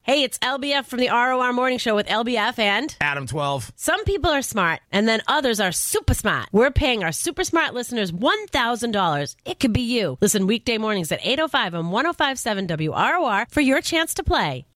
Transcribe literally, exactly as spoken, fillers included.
Hey, it's L B F from the R O R Morning Show with L B F and Adam twelve. Some people are smart, and then others are super smart. We're paying our super smart listeners one thousand dollars. It could be you. Listen weekday mornings at eight oh five on one oh five point seven W R O R for your chance to play.